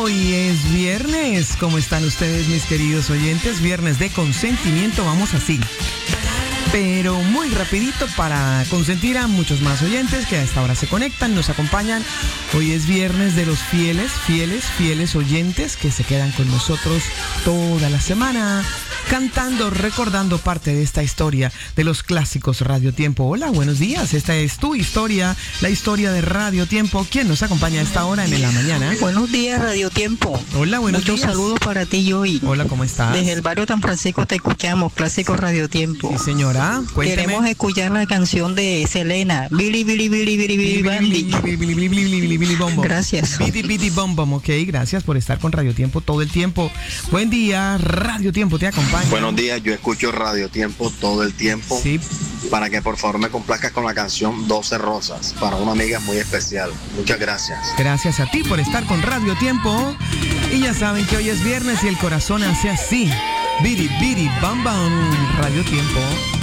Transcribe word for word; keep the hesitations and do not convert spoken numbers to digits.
Hoy es viernes. ¿Cómo están ustedes, mis queridos oyentes? Viernes de consentimiento. Vamos así, pero muy rapidito para consentir a muchos más oyentes que a esta hora se conectan, nos acompañan. Hoy es viernes de los fieles, fieles, fieles oyentes que se quedan con nosotros toda la semana, cantando, recordando parte de esta historia de los clásicos Radio Tiempo. Hola, buenos días. Esta es tu historia, la historia de Radio Tiempo. ¿Quién nos acompaña a esta hora en la mañana? Buenos días, Radio Tiempo. Hola, buenos Muchos días. saludos para ti, Joey. Hola, ¿cómo estás? Desde el barrio San Francisco te escuchamos, Clásicos Radio Tiempo. Sí, señora. Cuénteme. Queremos escuchar la canción de Selena, Billy, Billy, Billy, Billy, Billy, Bambi. Gracias. Bidi, bidi, bom, bom. Ok, gracias por estar con Radio Tiempo todo el tiempo. Buen día, Radio Tiempo te acompaña. Buenos días, yo escucho Radio Tiempo todo el tiempo. Sí. Para que por favor me complazcas con la canción doce Rosas, para una amiga muy especial. Muchas gracias. Gracias a ti por estar con Radio Tiempo. Y ya saben que hoy es viernes y el corazón hace así. Bidi, bidi, bam, bam. Radio Tiempo.